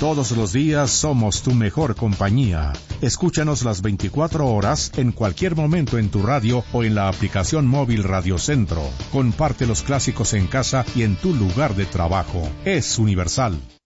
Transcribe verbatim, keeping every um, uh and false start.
Todos los días somos tu mejor compañía. Escúchanos las veinticuatro horas en cualquier momento en tu radio o en la aplicación móvil Radio Centro. Comparte los clásicos en casa y en tu lugar de trabajo. Es Universal.